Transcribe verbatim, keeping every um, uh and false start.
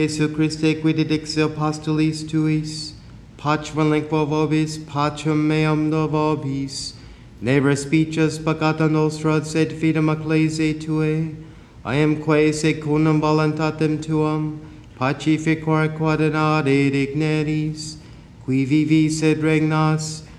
Jesu Christe quid ex apostolis tuis, pacem lingua vobis, pacem meam do vobis, ne respices peccata nostra, sed fidem ecclesiae Tuae, iamque secundum voluntatem Tuam, pacificor quod in ade digneris, qui vivis et regnas,